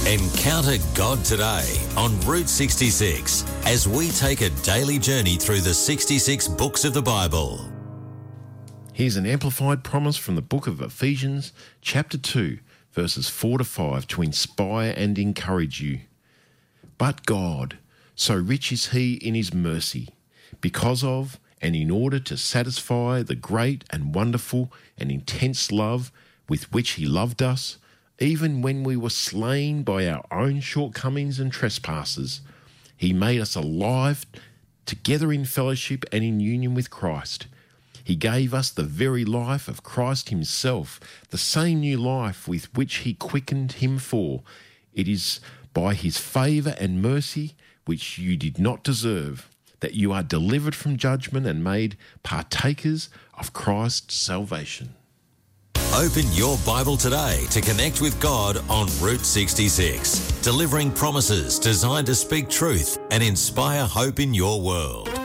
Encounter God today on Route 66 as we take a daily journey through the 66 books of the Bible. Here's an amplified promise from the book of Ephesians, chapter 2, verses 4 to 5, to inspire and encourage you. But God, so rich is he in his mercy, because of and in order to satisfy the great and wonderful and intense love with which he loved us, even when we were slain by our own shortcomings and trespasses, he made us alive together in fellowship and in union with Christ. He gave us the very life of Christ himself, the same new life with which he quickened him for. It is by his favour and mercy, which you did not deserve, that you are delivered from judgment and made partakers of Christ's salvation. Open your Bible today to connect with God on Route 66, delivering promises designed to speak truth and inspire hope in your world.